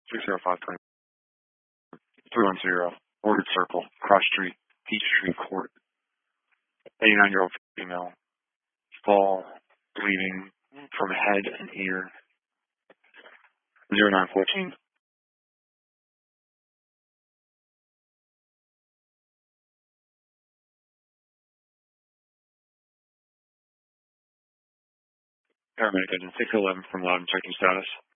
60520. 310, Orchard Circle, Cross Street, Peachtree Court. 89-year-old female. Fall, bleeding from head and ear. 0914. Paramedic agent 611 from Loudon checking status.